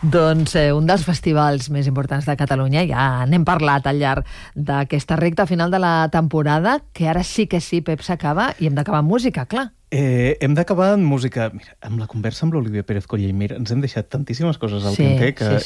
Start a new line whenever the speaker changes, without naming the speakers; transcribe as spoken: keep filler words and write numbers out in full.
Doncs eh, un dels festivals més importants de Catalunya, ja n'hem parlat al llarg d'aquesta recta final de la temporada, que ara sí que sí, Pep, s'acaba i hem d'acabar amb música, clar.
Eh, hem d'acabar amb música. Mira, amb la conversa amb l'Olivia Pérez Collell, mira, ens hem deixat tantíssimes coses al
Sí,
tinter que
sí,